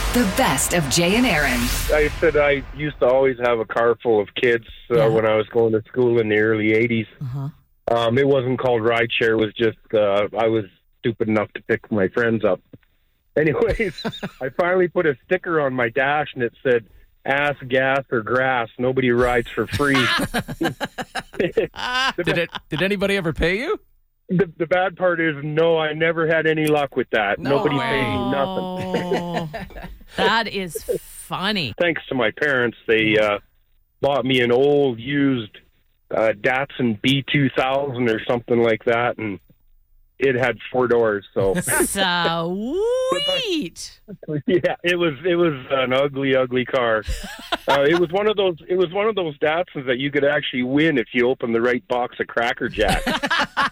The best of Jay and Aaron. I said I used to always have a car full of kids when I was going to school in the early 80s. It wasn't called rideshare. It was just I was stupid enough to pick my friends up. Anyways, I finally put a sticker on my dash, and it said, ass, gas, or grass. Nobody rides for free. Did anybody ever pay you? The bad part is, no, I never had any luck with that. No Nobody way. paid me nothing. That is funny. Thanks to my parents, they bought me an old, used Datsun B2000 or something like that, and it had 4 doors. So Sweet. yeah, it was an ugly car. It was one of those Datsuns that you could actually win if you opened the right box of Cracker Jack.